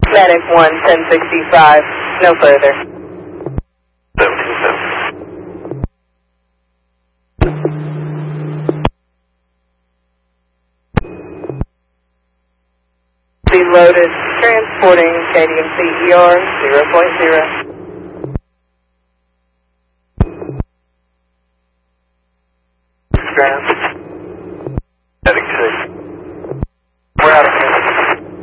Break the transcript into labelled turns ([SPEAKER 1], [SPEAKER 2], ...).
[SPEAKER 1] Medic 11065, no further.
[SPEAKER 2] 1770.
[SPEAKER 1] Be loaded, transporting KDMC ER 0.0.